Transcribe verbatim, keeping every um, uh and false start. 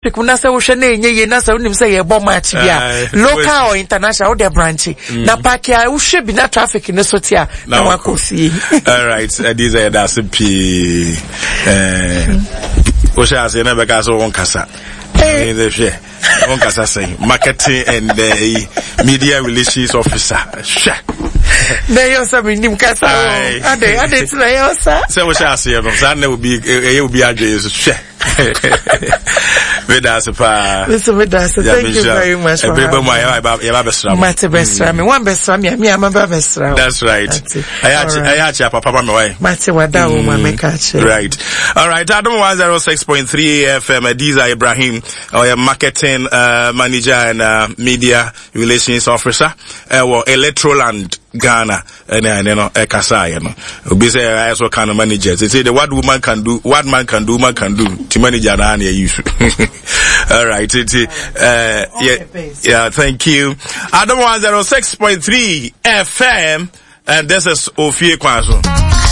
topic na say wo hwe na enye ye na say unim say ye bo match bia local or international the branch na park ya wo hwe bi na traffic ne so tia na wakosi. All right, these are that's p eh o sha say na be ka so won kasa. Eh the share won kasa say marketing and uh, media relations officer. Sha na yo sa minim kasa o ade ade tla yo sa say wo sha say no sa na obi e obi adwe so sha That's thank you very much. That's right. I actually papa my way. Right. All right. Adam one oh six point three F M. Adiza Ibrahim, our marketing uh, manager and uh, media relations officer. Uh, Electroland Ghana and then you know Ekasa you know. We say I also kind of managers. They say the what woman can do, what man can do, man can do. To manage and you. All right. It, uh, yeah, yeah. Thank you. Adam one oh six point three F M, and this is Ofie Kwazo.